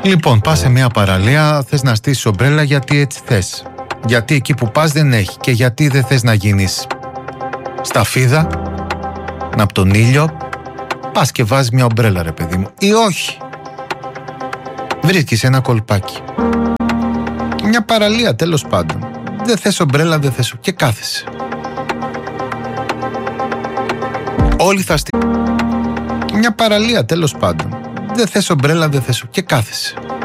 Λοιπόν, πας σε μια παραλία, θες να στήσεις ομπρέλα γιατί έτσι θες. Γιατί εκεί που πας δεν έχει και γιατί δεν θες να γίνεις σταφίδα, να από τον ήλιο, πας και βάζεις μια ομπρέλα ρε παιδί μου. Ή όχι. Βρίσκεις ένα κολπάκι. Μια παραλία τέλος πάντων. Δεν θες ομπρέλα, δεν θες και κάθεσαι. Όλοι θα στείλουν. Μια παραλία τέλος πάντων. Δεν θες ομπρέλα, δεν θες και κάθεσαι.